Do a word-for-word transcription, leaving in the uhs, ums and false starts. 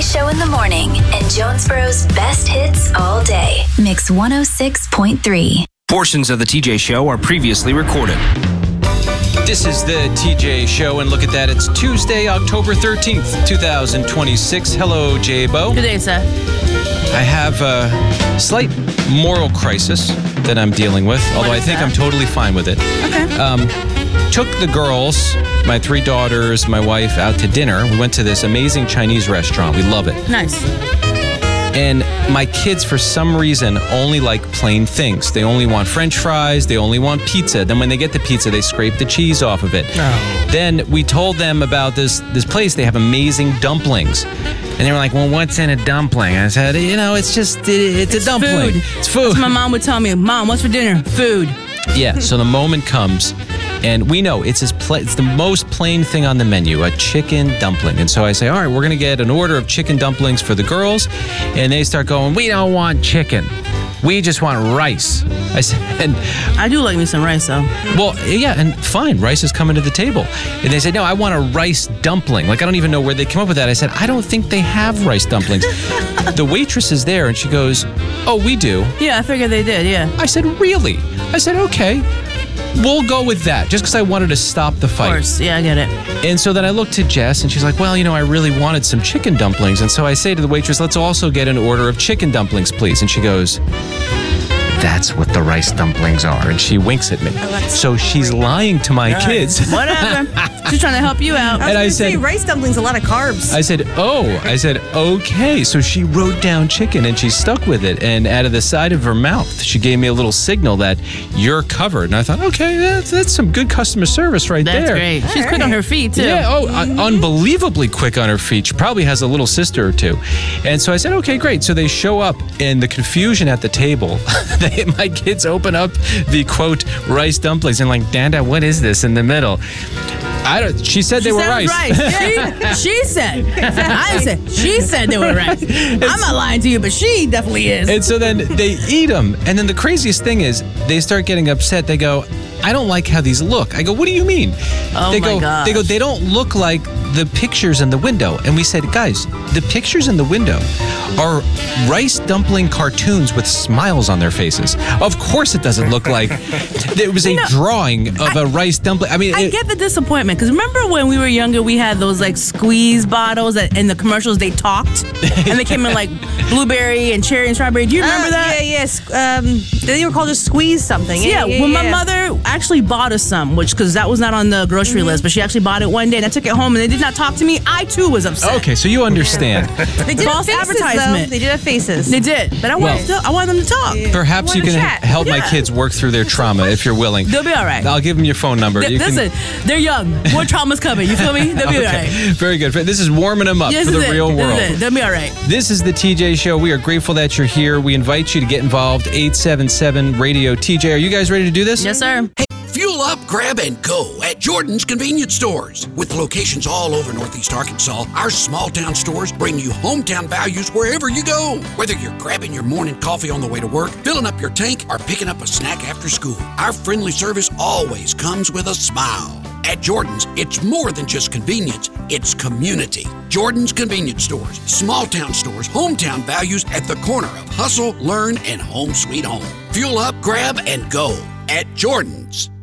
Show in the morning and Jonesboro's best hits all day. Mix one oh six point three. Portions of the T J Show are previously recorded. This is the T J Show, and look at that. It's Tuesday, October thirteenth, twenty twenty-six. Hello, J-Bo. Good day, sir. I have a slight moral crisis that I'm dealing with, although I think that? I'm totally fine with it. Okay. Um, took the girls, my three daughters, my wife, out to dinner. We went to this amazing Chinese restaurant. We love it. Nice. And my kids, for some reason, only like plain things. They only want French fries. They only want pizza. Then when they get the pizza, they scrape the cheese off of it. Oh. Then we told them about this this place. They have amazing dumplings. And they were like, well, what's in a dumpling? I said, you know, it's just, it, it's, it's a dumpling. Food. It's food. That's what my mom would tell me. Mom, what's for dinner? Food. Yeah, so the moment comes, and we know it's, as pla- it's the most plain thing on the menu, a chicken dumpling. And so I say, all right, we're going to get an order of chicken dumplings for the girls. And they start going, we don't want chicken. We just want rice. I said, and I do like me some rice, though. well, yeah, and fine, rice is coming to the table. And they said, no, I want a rice dumpling. Like, I don't even know where they came up with that. I said, I don't think they have rice dumplings. The waitress is there, and she goes, oh, we do. Yeah, I figured they did, yeah. I said, really? I said, okay, we'll go with that, just because I wanted to stop the Of fight. course, yeah, I get it. And so then I looked to Jess, and she's like, well, you know, I really wanted some chicken dumplings. And so I say to the waitress, let's also get an order of chicken dumplings, please. And she goes, that's what the rice dumplings are. And she winks at me. So she's lying to my kids. Whatever. She's trying to help you out. And I said, say, rice dumplings, a lot of carbs. I said, oh, I said, okay. So she wrote down chicken and she stuck with it. And out of the side of her mouth, she gave me a little signal that you're covered. And I thought, okay, that's, that's some good customer service right That's there. great. She's quick on her feet, too. Yeah, oh, uh, unbelievably quick on her feet. She probably has a little sister or two. And so I said, okay, great. So they show up, and the confusion at the table, they, my kids open up the, quote, rice dumplings, and like, Dada, what is this in the middle? I don't. She said She they were said it was rice. rice. she, she said. I said. She said they were rice. I'm not lying to you, but she definitely is. And so then they eat them. And then the craziest thing is they start getting upset. They go, I don't like how these look. I go, what do you mean? Oh they my go, gosh. They go, they don't look like the pictures in the window. And we said, guys, the pictures in the window are rice dumpling cartoons with smiles on their faces. Of course it doesn't look like it was a You know, drawing of I- a rice dumpling. I mean, I it, get the disappointment because remember when we were younger, we had those like squeeze bottles that in the commercials they talked and they came in like blueberry and cherry and strawberry. Do you remember Uh, that? Yeah, yes. Um, they were called just squeeze something. Yeah, Yeah, yeah, when yeah. my mother actually bought us some, which because that was not on the grocery Mm-hmm. list, but she actually bought it one day and I took it home and they did not talk to me. I too was upset. okay, so you understand. They did False have faces, advertisement. Though. They did have faces. They did, but I wanted Well- to, I wanted them to talk. Perhaps you wanna can chat. help my Yeah. kids work through their trauma if you're willing. They'll be all right. I'll give them your phone number. Th- You can- Listen, they're young. More trauma's coming. You feel me? They'll be all right. Very good. This is warming them up Yes, for this the is real it. This world. is it. They'll be all right. This is the T J Show. We are grateful that you're here. We invite you to get involved. eight seven seven radio T J. Are you guys ready to do this? Yes, sir. Fuel up, grab, and go at Jordan's Convenience Stores. With locations all over Northeast Arkansas, our small town stores bring you hometown values wherever you go. Whether you're grabbing your morning coffee on the way to work, filling up your tank, or picking up a snack after school, our friendly service always comes with a smile. At Jordan's, it's more than just convenience, it's community. Jordan's Convenience Stores, small town stores, hometown values at the corner of hustle, learn, and home sweet home. Fuel up, grab, and go at Jordan's.